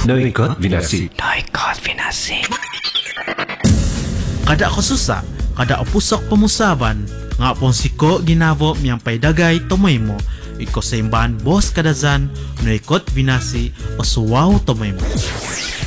No ikut Vinasi. Kada ako susa, kada opusok pemusaban, nga pong siko ginavo miyang paidagay tomoy mo, iko sa imbahan bos kadazan, no ikot Vinasi o suwaw tomoy mo.